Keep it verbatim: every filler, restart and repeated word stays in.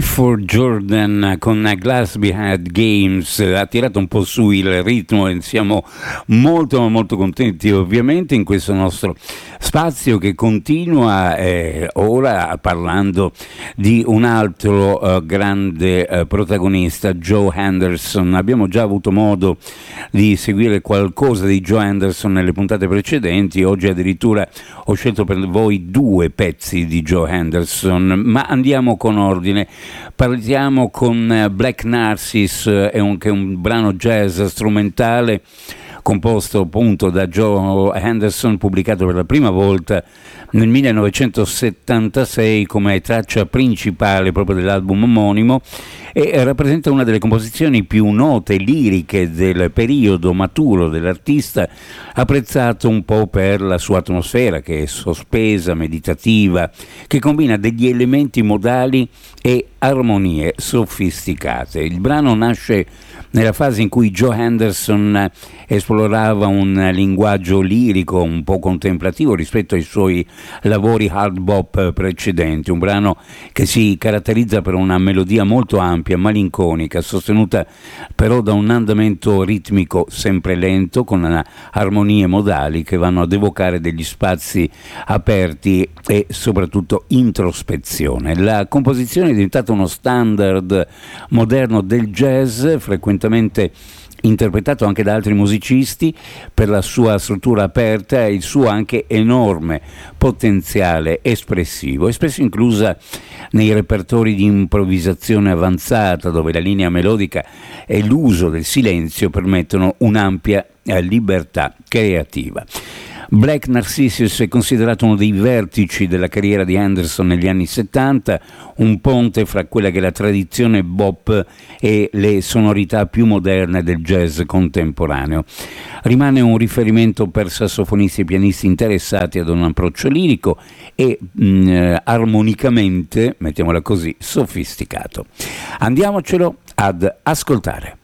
Clifford Jordan con Glass Behind Games ha tirato un po' su il ritmo e siamo molto molto contenti ovviamente in questo nostro spazio che continua eh, ora parlando di un altro eh, grande eh, protagonista, Joe Henderson. Abbiamo già avuto modo di seguire qualcosa di Joe Henderson nelle puntate precedenti, oggi addirittura ho scelto per voi due pezzi di Joe Henderson, ma andiamo con ordine. Partiamo con Black Narcissus, è un, che è un brano jazz strumentale composto appunto da Joe Henderson, pubblicato per la prima volta nel millenovecentosettantasei come traccia principale proprio dell'album omonimo, e rappresenta una delle composizioni più note liriche del periodo maturo dell'artista, apprezzato un po' per la sua atmosfera che è sospesa, meditativa, che combina degli elementi modali e armonie sofisticate. Il brano nasce nella fase in cui Joe Henderson esplorava un linguaggio lirico un po' contemplativo rispetto ai suoi lavori hard bop precedenti, un brano che si caratterizza per una melodia molto ampia, malinconica, sostenuta però da un andamento ritmico sempre lento, con armonie modali che vanno ad evocare degli spazi aperti e soprattutto introspezione. La composizione è diventata uno standard moderno del jazz, frequentemente interpretato anche da altri musicisti per la sua struttura aperta e il suo anche enorme potenziale espressivo, e spesso inclusa nei repertori di improvvisazione avanzata, dove la linea melodica e l'uso del silenzio permettono un'ampia libertà creativa. Black Narcissus è considerato uno dei vertici della carriera di Henderson negli anni settanta, un ponte fra quella che è la tradizione bop e le sonorità più moderne del jazz contemporaneo. Rimane un riferimento per sassofonisti e pianisti interessati ad un approccio lirico e mh, armonicamente, mettiamola così, sofisticato. Andiamocelo ad ascoltare.